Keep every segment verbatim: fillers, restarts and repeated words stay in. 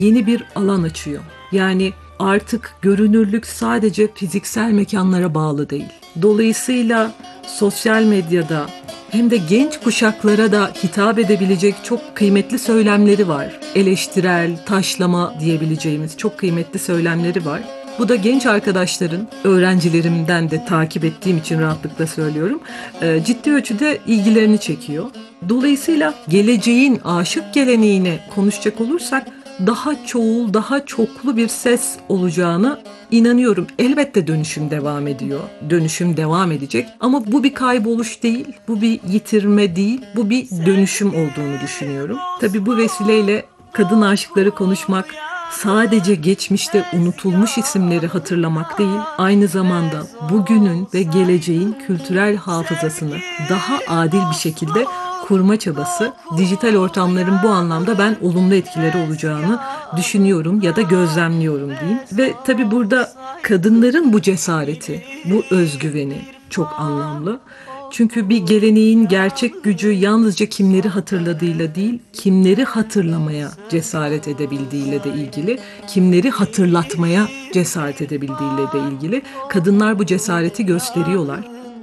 yeni bir alan açıyor. Yani artık görünürlük sadece fiziksel mekanlara bağlı değil. Dolayısıyla sosyal medyada hem de genç kuşaklara da hitap edebilecek çok kıymetli söylemleri var. Eleştirel, taşlama diyebileceğimiz çok kıymetli söylemleri var. Bu da genç arkadaşların, öğrencilerimden de takip ettiğim için rahatlıkla söylüyorum, ciddi ölçüde ilgilerini çekiyor. Dolayısıyla geleceğin aşık geleneğini konuşacak olursak daha çoğul, daha çoklu bir ses olacağını inanıyorum. Elbette dönüşüm devam ediyor. Dönüşüm devam edecek ama bu bir kayboluş değil, bu bir yitirme değil, bu bir dönüşüm olduğunu düşünüyorum. Tabii bu vesileyle kadın aşıkları konuşmak sadece geçmişte unutulmuş isimleri hatırlamak değil, aynı zamanda bugünün ve geleceğin kültürel hafızasını daha adil bir şekilde kurma çabası. Dijital ortamların bu anlamda ben olumlu etkileri olacağını düşünüyorum ya da gözlemliyorum diyeyim. Ve tabii burada kadınların bu cesareti, bu özgüveni çok anlamlı. Çünkü bir geleneğin gerçek gücü yalnızca kimleri hatırladığıyla değil, kimleri hatırlamaya cesaret edebildiğiyle de ilgili, kimleri hatırlatmaya cesaret edebildiğiyle de ilgili. Kadınlar bu cesareti gösteriyorlar.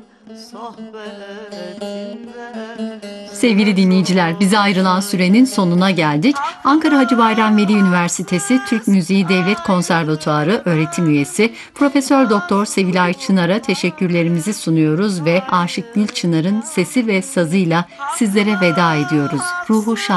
Sevgili dinleyiciler, bize ayrılan sürenin sonuna geldik. Ankara Hacı Bayram Veli Üniversitesi Türk Müziği Devlet Konservatuarı öğretim üyesi Profesör Doktor Sevilay Çınar'a teşekkürlerimizi sunuyoruz ve Aşık Gül Çınar'ın sesi ve sazıyla sizlere veda ediyoruz. Ruhu şad.